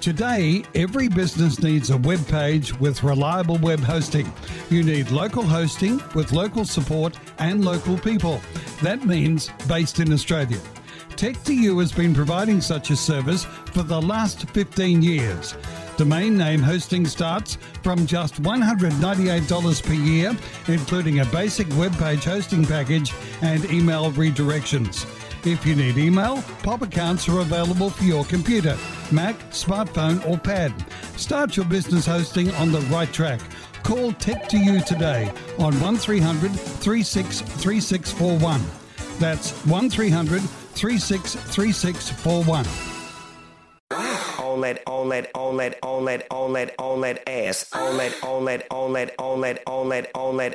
Today, every business needs a web page with reliable web hosting. You need local hosting with local support and local people. That means based in Australia. Tech2U has been providing such a service for the last 15 years. Domain name hosting starts from just $198 per year, including a basic web page hosting package and email redirections. If you need email, POP accounts are available for your computer, Mac, smartphone or pad. Start your business hosting on the right track. Call Tech2U today on 1300 363641. That's 1300 363641. On that ass. On that ass. On that